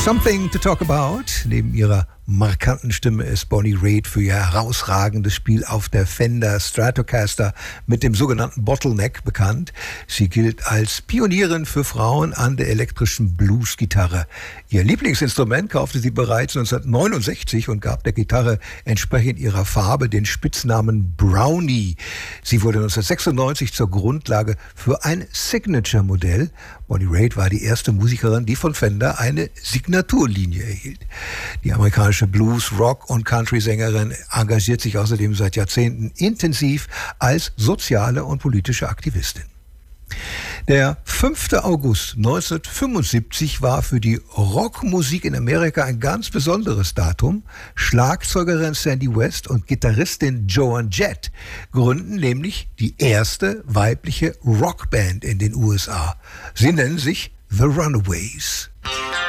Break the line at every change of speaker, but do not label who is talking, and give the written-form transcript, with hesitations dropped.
Something to Talk About. Neben ihrer markanten Stimme ist Bonnie Raitt für ihr herausragendes Spiel auf der Fender Stratocaster mit dem sogenannten Bottleneck bekannt. Sie gilt als Pionierin für Frauen an der elektrischen Bluesgitarre. Ihr Lieblingsinstrument kaufte sie bereits 1969 und gab der Gitarre entsprechend ihrer Farbe den Spitznamen Brownie. Sie wurde 1996 zur Grundlage für ein Signature-Modell. Bonnie Raitt war die erste Musikerin, die von Fender eine Signaturlinie erhielt. Die amerikanische Blues-, Rock- und Country-Sängerin engagiert sich außerdem seit Jahrzehnten intensiv als soziale und politische Aktivistin. Der 5. August 1975 war für die Rockmusik in Amerika ein ganz besonderes Datum. Schlagzeugerin Sandy West und Gitarristin Joan Jett gründen nämlich die erste weibliche Rockband in den USA. Sie nennen sich The Runaways.